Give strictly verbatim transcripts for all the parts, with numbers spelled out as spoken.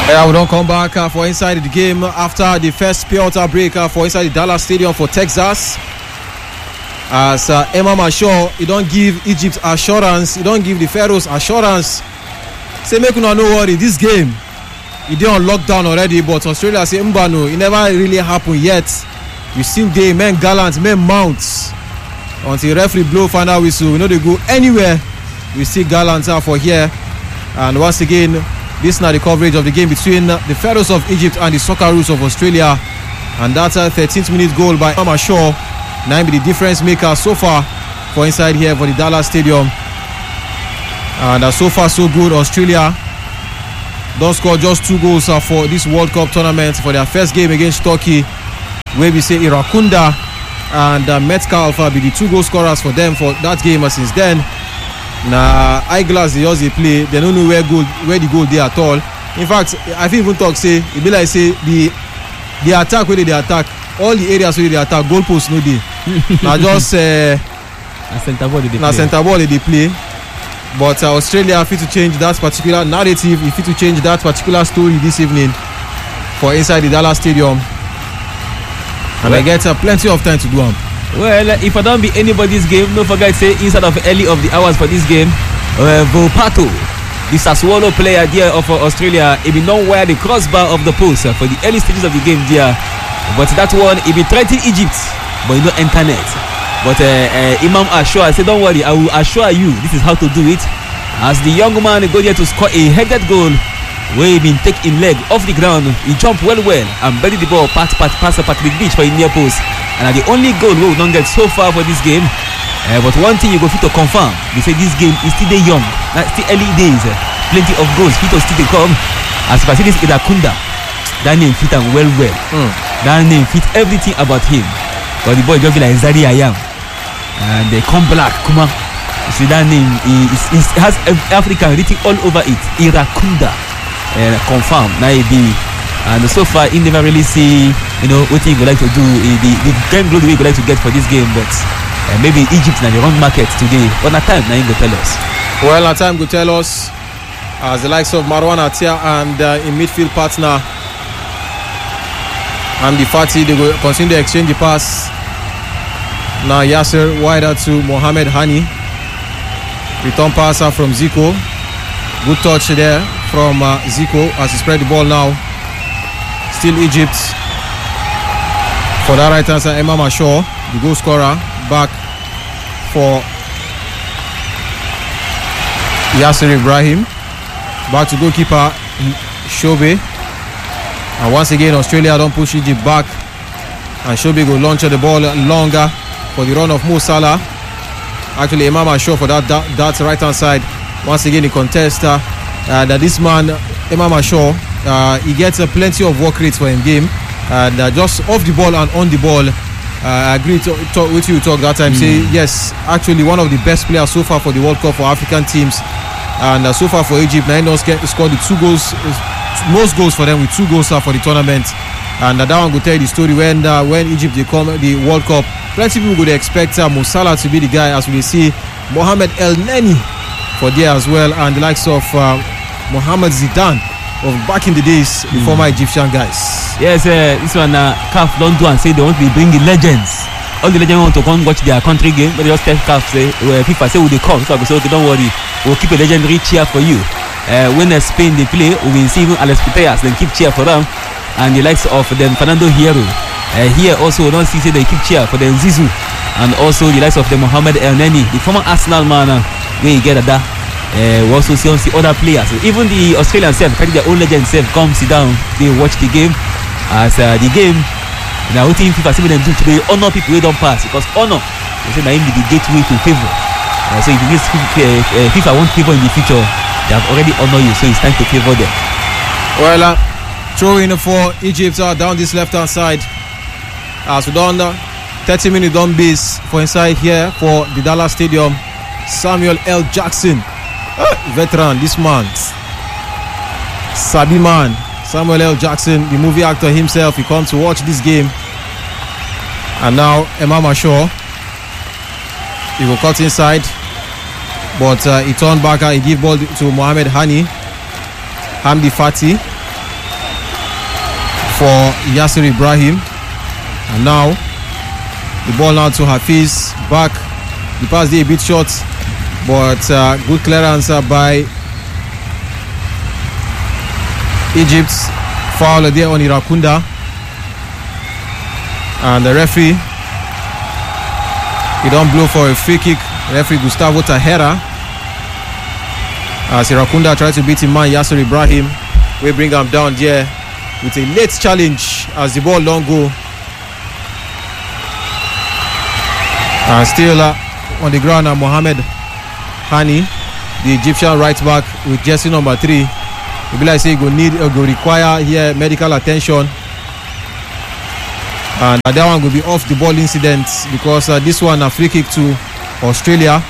Yeah, we don't come back uh, for inside the game after the first pure break uh, for inside the Dallas Stadium for Texas. As uh, Imam Ashur, he don't give Egypt assurance, he don't give the Pharaohs assurance. Say, make una no worry, this game, he did on lockdown already, but Australia say, Mbano, it never really happened yet. You still day, men gallant, men mounts. Until referee blow final whistle, we know they go anywhere. We see gallant uh, for here. And once again, this is now the coverage of the game between the Pharaohs of Egypt and the Socceroos of Australia. And that's a thirteenth minute goal by Imam Ashur. Now be the difference maker so far for inside here for the Dallas Stadium. And uh, so far so good. Australia don't score just two goals uh, for this World Cup tournament for their first game against Turkey, where we say Irakunda and uh, Metcalf uh, be the two goal scorers for them for that game. Uh, since then, now eyeglass they just they play, they don't know where goal where the goal they at all. In fact, I think even talk say it be like say the the attack where they attack, all the areas where they attack, goalposts no dey. Now just uh, na center ball they na play. center ball they play. But uh, Australia fit to change that particular narrative, if fit to change that particular story this evening for inside the Dallas Stadium. And well, I get uh, plenty of time to do them. Well, if I don't be anybody's game, don't forget say inside of early of the hours for this game, uh, Volpato, the Sassuolo player there of uh, Australia, he be not wear the crossbar of the post uh, for the early stages of the game there. But that one, he be threatening Egypt, but you know internet. But uh, uh, Imam Ashur, I said, don't worry, I will assure you this is how to do it. As the young man go there to score a headed goal, where he been taking leg off the ground, he jumped well well and buried the ball past past past Patrick Beach for a near post. And uh, the only goal we don't get so far for this game. Uh, but one thing you go fit to confirm, they say this game is still young, that's still early days. Uh, plenty of goals fit to still to come. As far as this Irakunda, that name fit him well well. Mm. That name fit everything about him. But the boy just be like Zari Ayam. And they come black, come on. You see that name, it has African written all over it. Irakunda. Uh, confirmed. Now it be. And so far, he never really see, you know, what he would like to do, uh, the, the game glory he would like to get for this game. But uh, maybe Egypt na the wrong market today. But at time, now he will tell us. Well, at time will tell us, as the likes of Marwan Atia and uh, in midfield partner, Hamdi Fati, they will continue to exchange the pass. Now Yasser wider to Mohamed Hani. Return passer from Zico. Good touch there from uh, Zico as he spread the ball now. Still Egypt. For that right hand side, Imam Ashur, the goal scorer, back for Yasser Ibrahim. Back to goalkeeper Shobe. And once again, Australia don't push Egypt back. And Shobe will launch the ball longer for the run of Mo Salah. Actually, Imam Ashur for that, that, that right hand side. Once again, the contest uh, uh, that this man, Imam Ashur, uh, he gets uh, plenty of work rates for him game. And uh, just off the ball and on the ball, uh, I agree to, to, with you talk that time. Mm. Say, yes, actually one of the best players so far for the World Cup for African teams. And uh, so far for Egypt, now he scored the two goals, most goals for them with two goals uh, for the tournament. And uh, that one will tell you the story when uh, when Egypt they come the World Cup. Plenty people would expect uh, Mo Salah to be the guy, as we see Mohamed El Neni for there as well, and the likes of uh, Mohamed Zidane of back in the days, the mm. former Egyptian guys. Yes, uh, this one uh, C A F don't do and say they want to be bringing legends. All the legends want to come watch their country game, but they just tell C A F say, well, FIFA say will they come? So I go say, okay, don't worry, we'll keep a legendary cheer for you. Uh, when uh, Spain they play, we will see even Alex Putellas, then keep cheer for them, and the likes of them Fernando Hierro. Uh, here also we don't see say they keep cheer for them Zizou, and also the likes of the Mohamed El Neni, the former Arsenal man, uh, where you get that. Uh, we also see, see other players, even the Australians self, carry their own legends self, come sit down, they watch the game. As uh, the game, now what think FIFA say them do today, honor people who don't pass, because honor, they say that be the gateway to favor. Uh, so if you uh, FIFA want favor in the future, they have already honored you, so it's time to favor them. Well, uh, throw in for Egypt uh, down this left hand side. As we done uh, thirty minute done base for inside here for the Dallas Stadium. Samuel L. Jackson, uh, veteran, this man, Sabi man, Samuel L. Jackson, the movie actor himself, he comes to watch this game. And now Imam Ashur, he will cut inside, but uh, he turned back and he give ball to Mohamed Hani. Hamdi Fati. for Yasser Ibrahim. And now the ball now to Hafiz. Back. The pass there a bit short, but uh, good clearance uh, by Egypt. Foul there on Irakunda. And the referee, he don't blow for a free kick. Referee Gustavo Tahera. As Irakunda tried to beat him man Yasser Ibrahim. We bring him down there with a late challenge as the ball don't go. And still uh, on the ground, uh, Mohamed Hani, the Egyptian right back with jersey number three. It be like say he go need, uh, go require here medical attention. And uh, that one will be off the ball incident because uh, this one a free kick to Australia.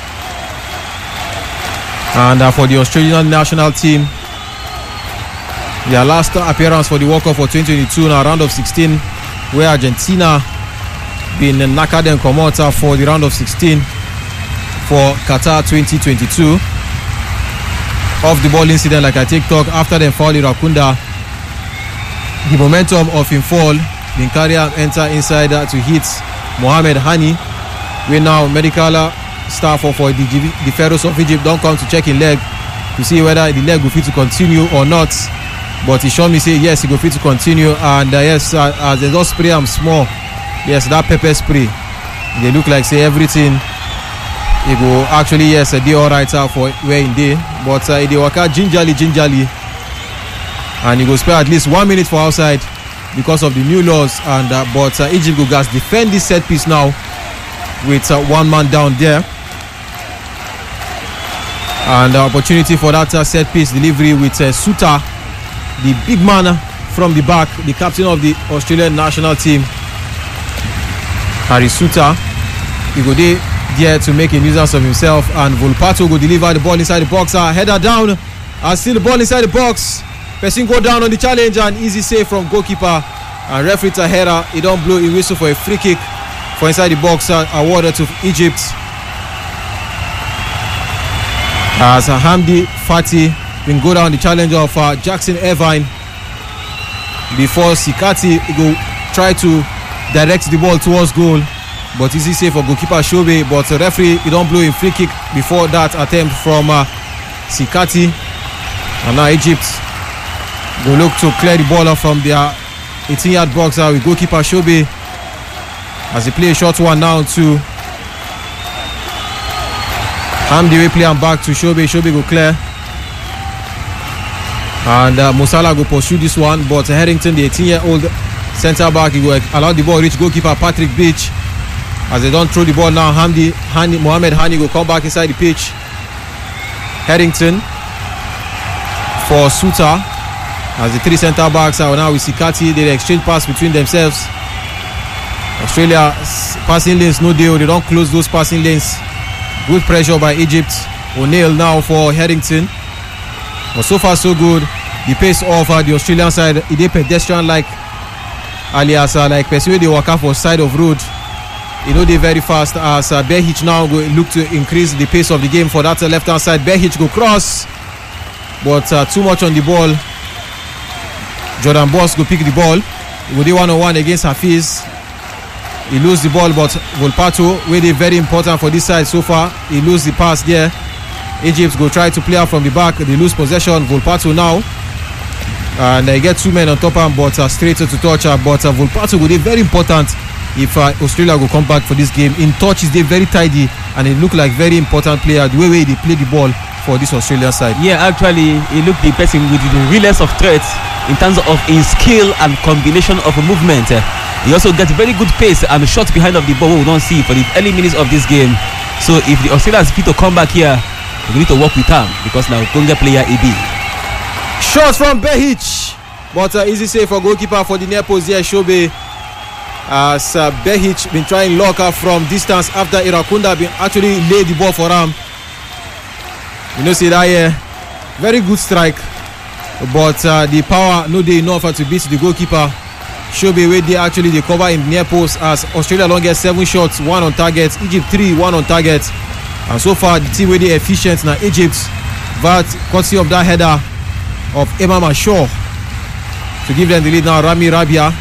And uh, for the Australian national team, their last appearance for the World Cup for twenty twenty-two in a round of sixteen, where Argentina been knackered and come out for the round of sixteen for Qatar twenty twenty-two. Off the ball incident, like I take talk, after them foul Irakunda, the momentum of him fall, then carry him enter inside to hit Mohamed Hani. We now medical staff for the, the Pharaohs of Egypt don't come to check in leg to see whether the leg will fit to continue or not. But he showed me say yes, he go fit to continue, and uh, yes, uh, as they just spray him small. Yes, that pepper spray, they look like say everything. It go actually yes, they alright for where in day, but uh, they work out gingerly, gingerly, and he go spare at least one minute for outside because of the new laws. And uh, but uh, Egypt go gas defend this set piece now with uh, one man down there, and uh, opportunity for that uh, set piece delivery with uh, Suta, the big man from the back, the captain of the Australian national team. Harry Suta, he go there, there to make a nuisance of himself, and Volpato go deliver the ball inside the box. Uh, header down, and still the ball inside the box. Person go down on the challenge, and easy save from goalkeeper. And referee Tahera, he don't blow a whistle for a free kick for inside the box, uh, awarded to Egypt. As uh, Hamdi Fati will go down the challenge of uh, Jackson Irvine before Sikati go try to direct the ball towards goal, but easy save for goalkeeper Shobe. But the referee, he don't blow a free kick before that attempt from uh, Sikati. And now Egypt go look to clear the ball off from their eighteen yard box uh, with goalkeeper Shobe as they play a short one now to Hamdi. We play and back to Shobe. Shobe go clear, and uh, Musala go pursue this one, but Harrington, the eighteen year old centre back, he will allow the ball reach goalkeeper Patrick Beach. As they don't throw the ball now, Hamdi Hani, Mohamed Hani will come back inside the pitch. Harrington for Suta. As the three centre backs are now with Sikati, they exchange pass between themselves. Australia passing lanes no deal, they don't close those passing lanes. Good pressure by Egypt. O'Neill now for Harrington. But so far so good. The pace of uh, the Australian side, it is pedestrian like, alias uh, like person they walk out for side of road. You know they very fast as uh, Behich now go look to increase the pace of the game for that uh, left hand side. Behich go cross, but uh, too much on the ball. Jordan Boss go pick the ball. He go do one on one against Hafiz. He lose the ball, but Volpato, where they very important for this side so far, he lose the pass there. Egypt go try to play out from the back. They lose possession. Volpato now, and they get two men on top of him, but uh, straight to touch. Uh, but uh, Volpato will be very important if uh, Australia will come back for this game. In touch is they very tidy, and it look like very important player the way, way they play the ball for this Australian side. Yeah, actually, he looked the person with the realest of threats in terms of in skill and combination of a movement. Uh, he also gets very good pace and shots behind of the ball we don't see for the early minutes of this game. So if the Australians fit to come back here, we need to work with him because now Tonga player A B. Shots from Behich, but uh, easy save for goalkeeper for the near post here, Shobe. As uh, Behich been trying lock up from distance after Irakunda been actually laid the ball for him. You know, see that here, very good strike, but uh, the power no dey enough to beat the goalkeeper. Shobe where they actually they cover in near post as Australia long get seven shots, one on target. Egypt three, one on target. And so far the team where they efficient now Egypt, but courtesy of that header of Emma Shaw to to give them the lead now. Rami Rabia,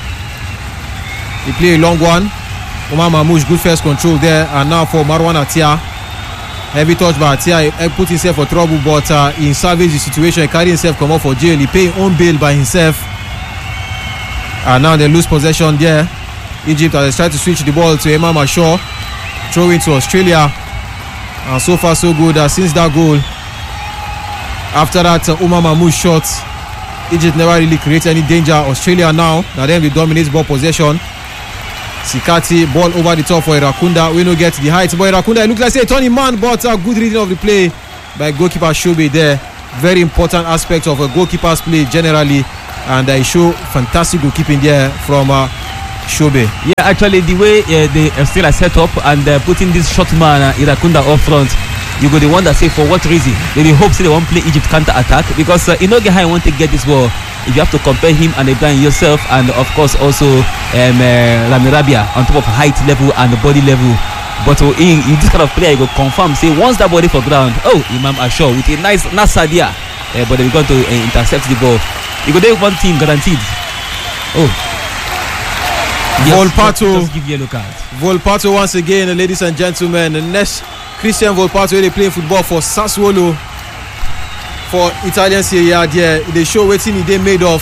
he play a long one. Omar Mamouche, good first control there, and now for Marwan Atia, heavy touch by Atia. He put himself for trouble, but uh, he salvaged the situation. He carried himself, come out for jail. He paid own bail by himself, and now they lose possession there. Egypt has tried to switch the ball to Imam Ashaw, throw into Australia, and so far so good. Uh, since that goal, after that uh, Omar Mamouche shot, Egypt never really created any danger. Australia now, now then they dominate ball possession. Sikati, ball over the top for Irakunda. We no get the height, but Irakunda, it looks like say a turning man, but a good reading of the play by goalkeeper Shobe there. Very important aspect of a goalkeeper's play generally, and I uh, show fantastic goalkeeping there from uh, Shobe. Yeah, actually the way uh, they uh, still are set up and uh, putting this short man uh, Irakunda up front, you go the wonder say for what reason they, they hope say they won't play Egypt counter attack, because uh, you know how you want to get this ball. If you have to compare him and Ibrahim yourself, and of course also um, uh, Rami Rabia on top of height level and body level, but uh, in, in this kind of player you go confirm say once that body for ground, oh Imam Ashaw with a nice Nasadia, uh, but they're going to uh, intercept the ball. You go there one team guaranteed. Oh, yes, Volpato, just give yellow card. Volpato once again, ladies and gentlemen. The next Christian Volpato, they play football for Sassuolo for Italian Serie A. There they show waiting they made of,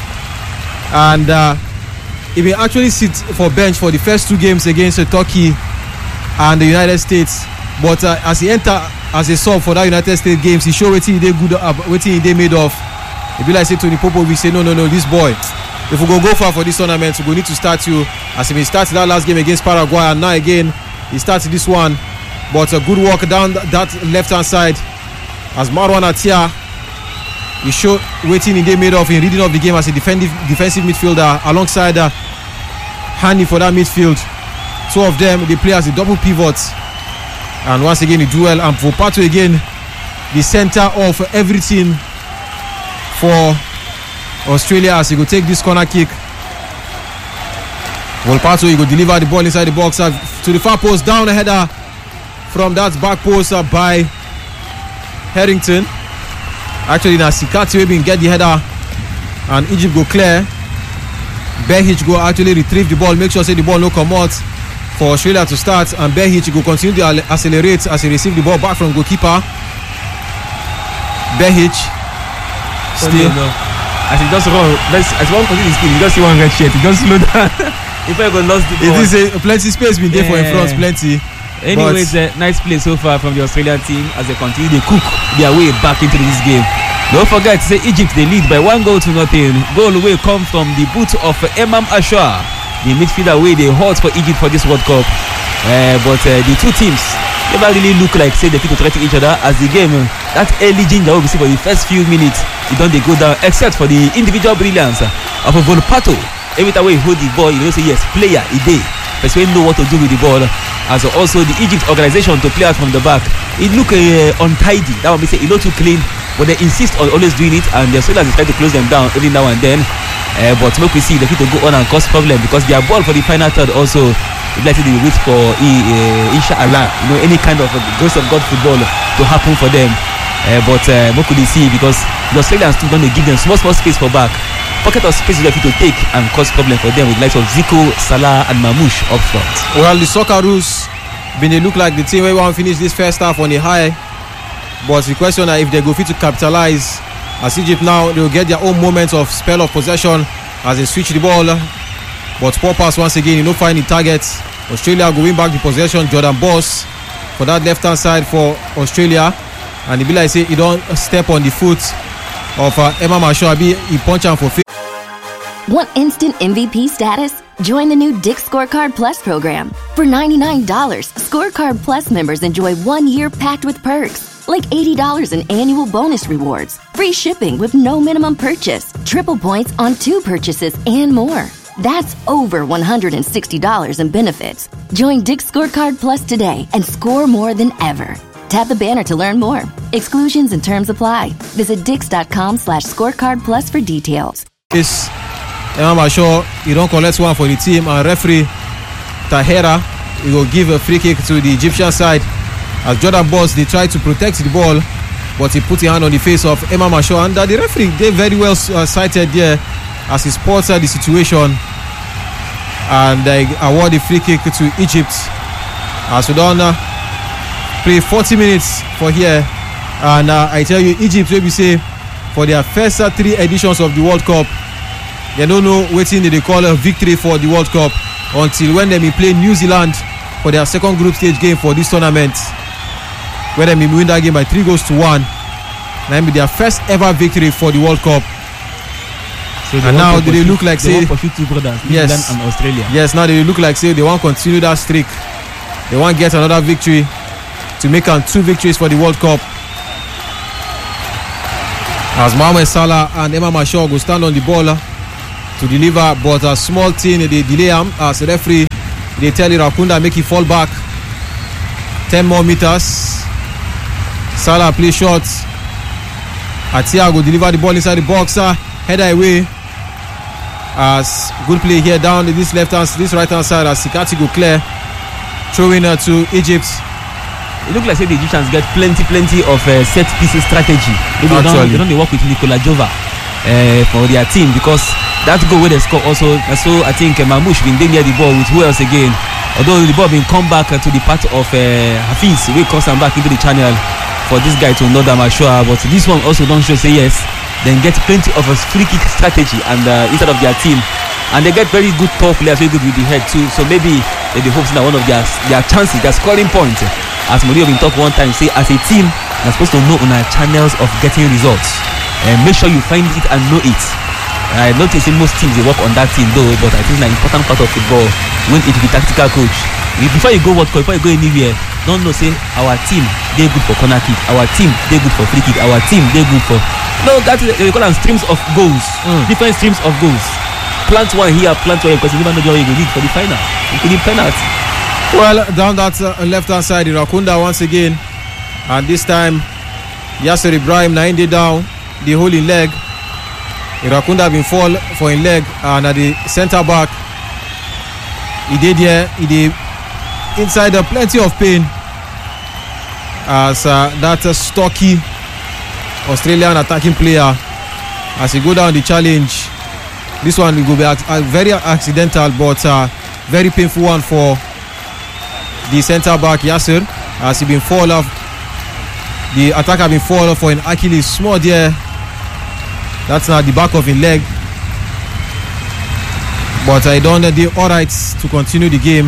and uh, he will actually sit for bench for the first two games against uh, Turkey and the United States. But uh, as he enter as a sub for that United States games, he show waiting they good uh, waiting they made of. It be like say Tony Popovic say no no no this boy, if we go go far for this tournament, we go need to start you. As he started that last game against Paraguay, and now again he started this one. But a good work down that left hand side as Marwan Atia, he showed waiting in they made of in reading of the game as a defensive defensive midfielder alongside uh, Hani for that midfield. Two of them they play as a double pivot, and once again the duel, and Volpato again the center of everything for Australia as he go take this corner kick. Volpato, he go deliver the ball inside the box uh, to the far post, down a header from that back post uh, by Harrington. Actually now Sikati will get the header and Egypt go clear. Behic go actually retrieve the ball, make sure say the ball no come out for Australia to start, and Behic go continue to accelerate as he receive the ball back from goalkeeper. Behic still oh, no, no. As he just run, as one continue his speed, he just see one red shirt, he just slow down. If I go lost the ball. It is a plenty space been there yeah. for in front, plenty. Anyways, uh, nice play so far from the Australian team as they continue to cook their way back into this game. Don't forget to say Egypt they lead by one goal to nothing. Goal will come from the boot of Imam Ashaw, the midfielder way they hot for Egypt for this World Cup. Uh, but uh, the two teams never really look like say they fit to threaten each other as the game. Uh, that early ginger we see for the first few minutes, it don't they go down except for the individual brilliance of Volpato. Every time he hold the ball, you know say yes, player he did. But we know what to do with the ball. As also the Egypt organization to play out from the back, it look uh, untidy. That one may say it not too clean, but they insist on always doing it, and the Australians try to close them down every now and then. Uh, but look, we see they need to go on and cause problem because their ball for the final third also like they wait for uh, inshallah, you know, any kind of uh, grace of God football to happen for them. Uh, but uh, what could they see because the Australians still going to give them small small space for back. Pocket of space is to take and cause problem for them with likes of Zico, Salah and Mamouche up front. Well, the Socceroos been they look like the team where we want to finish this first half on a high, but the question is if they go fit to capitalize. As Egypt now they will get their own moments of spell of possession as they switch the ball, but poor pass once again, you know, find the targets. Australia go win back the possession. Jordan Boss for that left hand side for Australia, and it be like say he don't step on the foot of uh, Emma Mashabi. He punch him for. Want instant M V P status? Join the new Dick's Scorecard Plus program. For ninety-nine dollars, Scorecard Plus members enjoy one year packed with perks, like eighty dollars in annual bonus rewards, free shipping with no minimum purchase, triple points on two purchases, and more. That's over one hundred sixty dollars in benefits. Join Dick's Scorecard Plus today and score more than ever. Tap the banner to learn more. Exclusions and terms apply. Visit dix.com slash scorecard plus for details. This Imam Ashaw, he don't collect one for the team, and referee Tahera, he will give a free kick to the Egyptian side as Jordan Boss they try to protect the ball but he put his hand on the face of Emma Mashaw, and uh, the referee they very well uh, sighted there as he spotted the situation, and they uh, award the free kick to Egypt. As we don't uh, play forty minutes for here, and uh, I tell you, Egypt will be say for their first uh, three editions of the World Cup, they don't know waiting they call a victory for the World Cup until when they may play New Zealand for their second group stage game for this tournament, where they may win that game by three goals to one. That will be their first ever victory for the World Cup. So and now they look like they say want to two brothers, New yes, Zealand and Australia. Yes, now they look like say they want to continue that streak. They want to get another victory to make them two victories for the World Cup. As Mohamed Salah and Emma Mashaw go stand on the ball to deliver, but a small thing they delay him as a referee. They tell Irakunda make it fall back ten more meters. Salah play short. Atia go deliver the ball inside the box. Uh, header away. As good play here down this left hand, this right hand side as Sikati go clear. Throwing uh, to Egypt. It looks like say the Egyptians get plenty, plenty of uh, set pieces strategy. They don't, they don't they work with Nikola Jova uh, for their team, because that goal where they score also. So I think uh, Mamouche been near the ball with who else again. Although the ball been come back uh, to the part of uh, Hafiz, we cross them back into the channel for this guy to know that Mashua. But this one also don't show say yes. Then get plenty of a free kick strategy and uh, instead of their team, and they get very good top players, very good with the head too. So maybe they hope that one of their their chances, their scoring points. As Mourinho been talk one time, say as a team, you're supposed to know on our channels of getting results, and make sure you find it and know it. I notice in most teams they work on that team though, but I think it's an important part of football when it be tactical coach. Before you go World Cup, before you go anywhere, don't know say our team they good for corner kick, our team they good for free kick, our team they good for no that they call them streams of goals, mm. different streams of goals. Plant one here, plant one here, because you never know what you will need for the final, including penalty. Well, down that uh, left hand side, Irakunda once again, and this time Yasser Ibrahim nine day down the holy leg. Irakunda been fall for in leg, and at the centre back he did here he did inside uh, plenty of pain as uh, that uh, stocky Australian attacking player as he go down the challenge. This one will go be a, a very accidental but uh, very painful one for the centre back Yasser, as he been fall off. The attacker been fall off for an Achilles small there. That's now the back of his leg, but I don't do all right to continue the game.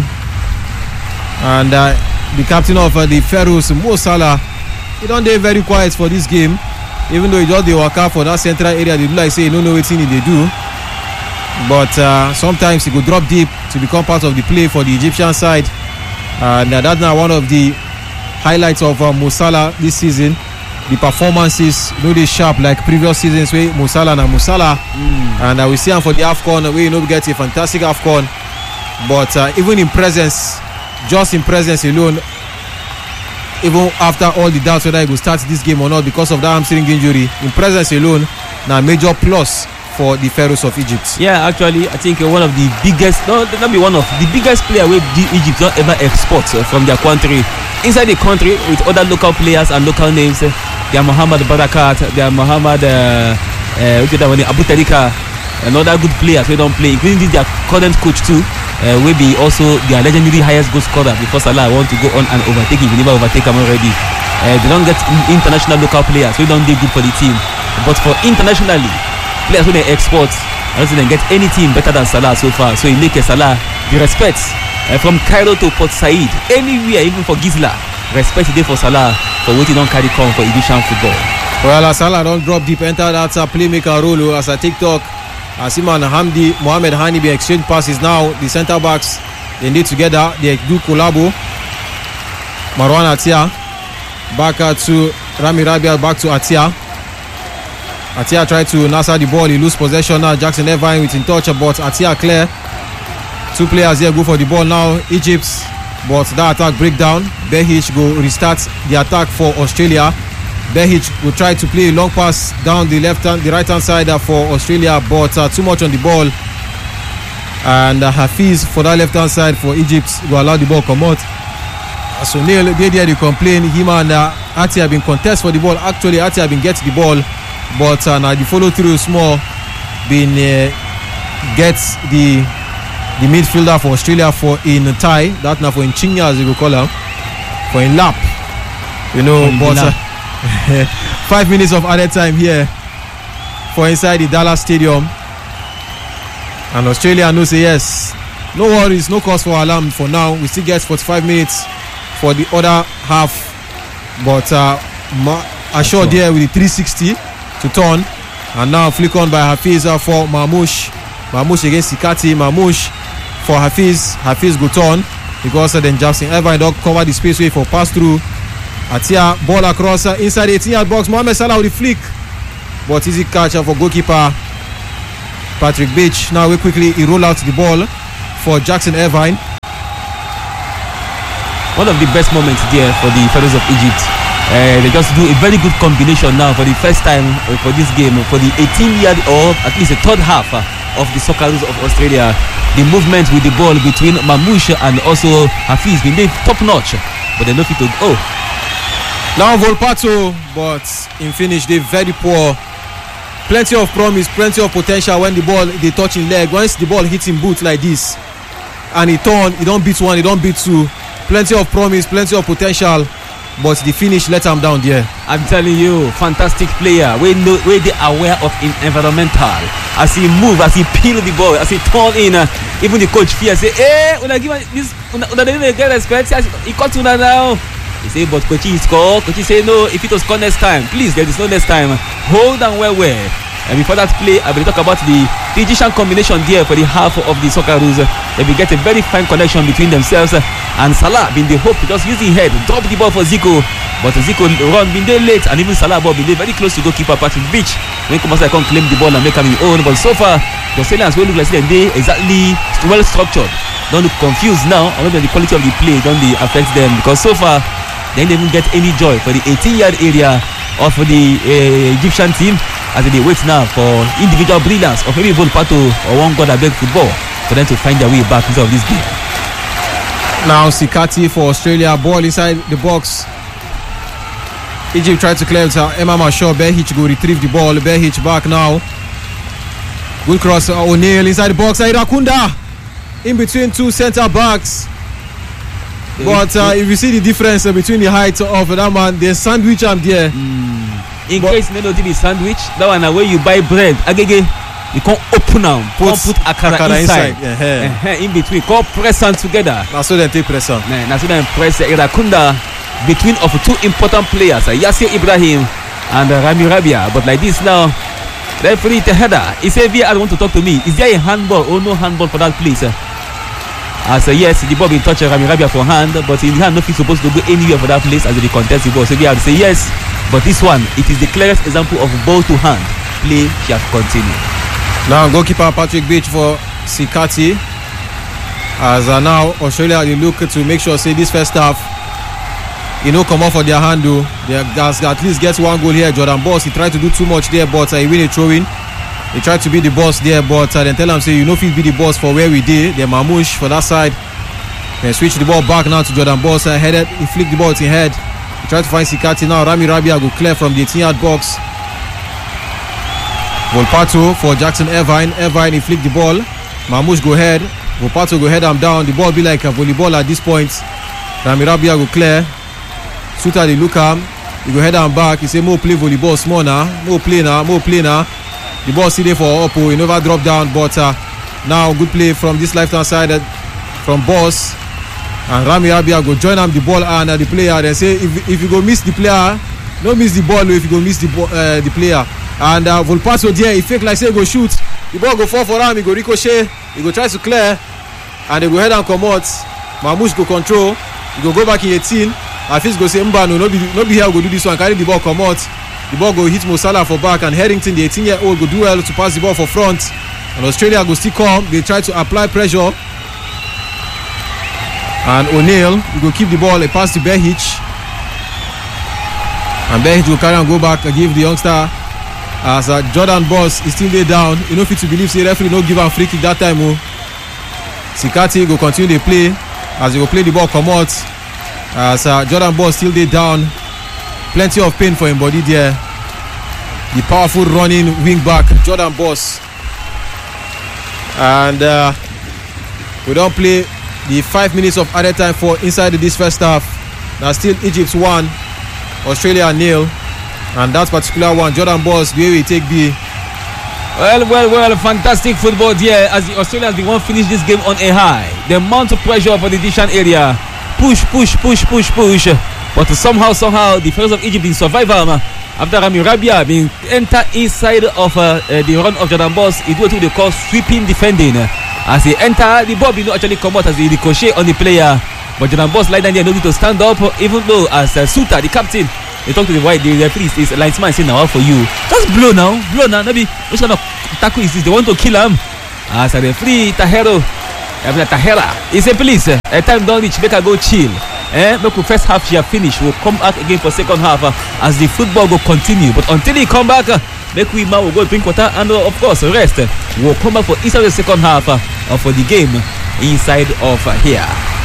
And uh, the captain of uh, the Pharaohs, Mo Salah, he don't do very quiet for this game, even though he just dey waka for that central area. They do like say he don't know what thing they do, but uh, sometimes he go drop deep to become part of the play for the Egyptian side. And uh, that's now one of the highlights of uh, Mo Salah this season. The performances, you know, they sharp like previous seasons where Mo Salah and Mo Salah, mm. and uh, we see him for the AFCON where you know we get a fantastic AFCON, but uh, even in presence, just in presence alone, even after all the doubts whether he will start this game or not because of that hamstring injury, in presence alone, now major plus for the Pharaohs of Egypt. Yeah, actually, I think uh, one of the biggest, no, not be one of the biggest player where Egypt don't ever export uh, from their country inside the country with other local players and local names. Uh, they are Muhammad Barakat, they are Muhammad uh, uh, Abu Tarika, and other good players who don't play, including this, their current coach too. Uh, will be also their legendary highest goal scorer before Salah want to go on and overtake him. He never overtake him already. Uh, they don't get international local players, so they don't do good for the team. But for internationally, players who they export, I don't think they get any team better than Salah so far. So he make a Salah the respect uh, from Cairo to Port Said, anywhere, even for Gisla. Respect today for Salah for what he don't carry come for Egyptian football. Well, as Salah don't drop deep, enter that uh, playmaker role as a TikTok. Asiman Hamdi, Mohamed Hani be exchange passes now. The centre backs they need together. They do collabo. Marwan Atia back uh, to Rami Rabia, back to Atia. Atia tried to nasa the ball. He lose possession now. Jackson Irvine with in touch, but Atia clear. Two players here go for the ball now. Egypt, but that attack break down. Behich go restart the attack for Australia. Behich will try to play a long pass down the left hand, the right hand side uh, for Australia, but uh, too much on the ball. And uh, Hafiz for that left hand side for Egypt will allow the ball come out. So Neil, they there they complain. Him and uh, Ati have been contest for the ball. Actually, Ati have been get the ball, but uh, now the follow through small been uh, gets the the midfielder for Australia for in tie. That now for in Chinya as you go call him, for in lap. You know, in but uh, five minutes of added time here for inside the Dallas Stadium, and Australia knows say yes. No worries, no cause for alarm for now. We still get forty-five minutes for the other half, but uh, Ma- Ashore there with the three sixty to turn, and now flick on by Hafiz for Mamouche. Mamouche against Sikati. Mamouche for Hafiz. Hafiz go turn because uh, then Jackson Irvine don't cover the space way for pass through. Atia ball across uh, inside the eighteen yard box. Mohamed Salah with the flick, but easy catch uh, for goalkeeper Patrick Beach. Now we quickly he roll out the ball for Jackson Irvine. One of the best moments there for the Pharaohs of Egypt. Uh, they just do a very good combination now for the first time uh, for this game, for the eighteen yard or at least the third half uh, of the Socceroos of Australia. The movement with the ball between Mamouche and also Hafiz been top notch, but they know fit to oh. Now Volpato, but in finish they very poor. Plenty of promise, plenty of potential when the ball they touch in leg. Once the ball hits in boot like this, and he turn, he don't beat one, he don't beat two. Plenty of promise, plenty of potential, but the finish let him down there. I'm telling you, fantastic player. We know, we they aware of in environmental. As he move, as he peel the ball, as he turn in, uh, even the coach fear say, "Hey, when I give this, when I get respect, he cut to now." He say, "But coach, he score." Coach say, "No, if it was score next time, please, there is no next time. Hold on, well, well." And before that play, I will talk about the, the Egyptian combination there for the half of the Socceroos. They will get a very fine connection between themselves, and Salah been the hope to just use his head, drop the ball for Zico, but Zico run been there late, and even Salah ball been there very close to goalkeeper Patrick Beach. When Kumasa can claim the ball and make him his own, but so far the Australians will look like they exactly well structured. Don't look confused now. I know that the quality of the play don't they affect them, because so far they didn't even get any joy for the eighteen yard area of the uh, Egyptian team, as they wait now for individual brilliance of maybe Volpato or one god abeg football for them to find their way back into this game. Now Sikati for Australia, ball inside the box. Egypt tried to clear it. Uh, Emma Mashor, Behich go retrieve the ball. Behich back now. Good cross. Uh, O'Neal inside the box. Irakunda in between two centre backs. But uh, if you see the difference uh, between the height of that man, they sandwich him there. Mm. In but case you don't do the sandwich, that one where you buy bread, agege, you can't open now, can't put akara, akara inside, inside. Yeah, uh-huh. In between, can't press them together. That's so they take press on. Nah, that's so they press Irakunda between of two important players, uh, Yasser Ibrahim and uh, Rami Rabia. But like this now, referee Teheda, he said, "V R want to talk to me. Is there a handball or no handball for that place?" Uh? I say yes, the ball been touched Rami Rabia for hand, but in the hand, not supposed to go anywhere for that place as they contest the ball. So we have to say yes, but this one, it is the clearest example of ball to hand play. She has continued. Now goalkeeper Patrick Beach for Sikati. As uh, now Australia they look to make sure say this first half, you know, come off for their hand though. They guys at least gets one goal here. Jordan Boss, he tried to do too much there, but uh, he win a throw in. He tried to be the boss there, but uh, then tell him say you know if he be the boss for where we did. Then Mamouche for that side. Then switch the ball back now to Jordan Boss. Uh, headed, he flicked the ball to head. He tried to find Sikati now. Rami Rabia go clear from the eighteen yard box. Volpato for Jackson Irvine. Irvine he flicked the ball. Mamouche go head. Volpato go head him down. The ball be like a volleyball at this point. Rami Rabia go clear. Suta the look him. He go head him back. He say more play volleyball small now. More play now. More play now. The ball still there for Oppo. He never drop down, but uh, now good play from this left hand side uh, from Boss. And Rami Rabia go join him the ball and uh, the player. They say if, if you go miss the player, don't miss the ball if you go miss the ball, uh, the player. And uh, Volpato there, he fake like say go shoot. The ball go fall for him. He go ricochet. He go try to clear, and they go head and come out. Mamouche go control. He go go back in eighteen. Hafiz go say Mba no, no be no be here. Go do this one. Carry the ball come out. The ball go hit Mo Salah for back, and Harrington, the eighteen year old, go do well to pass the ball for front. And Australia go still come. They try to apply pressure. And O'Neal, he go keep the ball, a pass to Behich. And Behich will carry and go back and give the youngster as uh, Jordan Boss is still there down. You know fit to believe say referee no give him free kick that time. Oh. Sikati go continue the play as he go play the ball come out. As uh, Jordan Boss still did down. Plenty of pain for him body there. The powerful running wing back, Jordan Boss. And uh, we don't play the five minutes of added time for inside this first half. Now still Egypt one, Australia nil. And that particular one, Jordan Boss, the way we take the. Well, well, well, fantastic football there as the Australians they want to finish this game on a high. The amount of pressure for the Dishan area. Push, push, push, push, push. But somehow, somehow, the defenders of Egypt in survival after Rami Rabia being enter inside of uh, uh, the run of Jordan Boss. He do what they call sweeping defending. As he enter, the ball did not actually come out as he ricochet on the player. But Jordan Boss lie down there, no need to stand up, even though as uh, Suta, the captain, they talk to the white, the referee is linesman saying now for you. Just blow now, blow now, maybe which kind of tackle is this? They want to kill him. As a referee, Tahero, Tahera, he said please, a time don't reach, make her go chill. Eh, make the first half she have finished. We'll come back again for second half uh, as the football will continue. But until he come back, uh, make we man will go drink water and uh, of course rest. Uh, we'll come back for inside the second half uh, uh, for the game inside of uh, here.